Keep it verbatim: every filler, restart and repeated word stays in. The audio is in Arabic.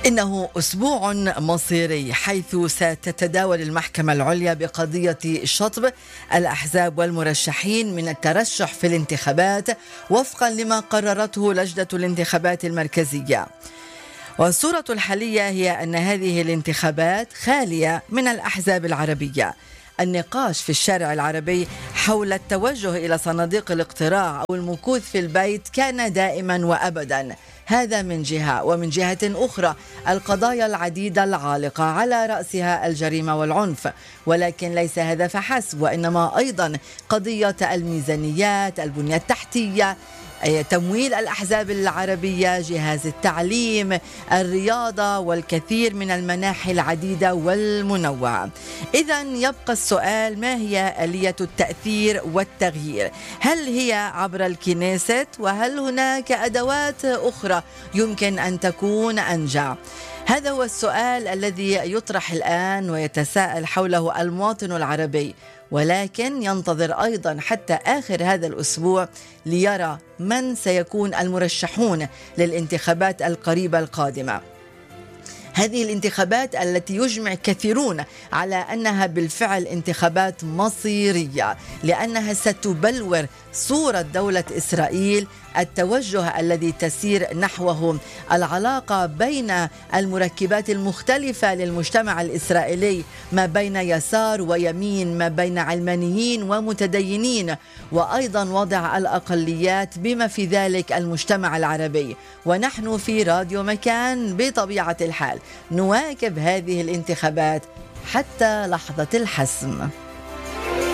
إنه أسبوع مصيري، حيث ستتداول المحكمة العليا بقضية شطب الأحزاب والمرشحين من الترشح في الانتخابات وفقا لما قررته لجنة الانتخابات المركزية. والصورة الحالية هي أن هذه الانتخابات خالية من الأحزاب العربية. النقاش في الشارع العربي حول التوجه إلى صناديق الاقتراع أو المكوث في البيت كان دائما وأبدا. هذا من جهة، ومن جهة أخرى القضايا العديدة العالقة على رأسها الجريمة والعنف، ولكن ليس هذا فحسب، وإنما أيضا قضية الميزانيات، البنية التحتية، تمويل الأحزاب العربية، جهاز التعليم، الرياضة، والكثير من المناحي العديدة والمنوعة. إذن يبقى السؤال: ما هي آلية التأثير والتغيير؟ هل هي عبر الكنيست؟ وهل هناك أدوات أخرى يمكن أن تكون أنجع؟ هذا هو السؤال الذي يطرح الآن ويتساءل حوله المواطن العربي، ولكن ينتظر أيضا حتى آخر هذا الأسبوع ليرى من سيكون المرشحون للانتخابات القريبة القادمة. هذه الانتخابات التي يجمع كثيرون على أنها بالفعل انتخابات مصيرية، لأنها ستبلور صورة دولة إسرائيل، التوجه الذي تسير نحوه العلاقة بين المركبات المختلفة للمجتمع الإسرائيلي، ما بين يسار ويمين، ما بين علمانيين ومتدينين، وأيضا وضع الأقليات بما في ذلك المجتمع العربي. ونحن في راديو مكان بطبيعة الحال نواكب هذه الانتخابات حتى لحظة الحسم.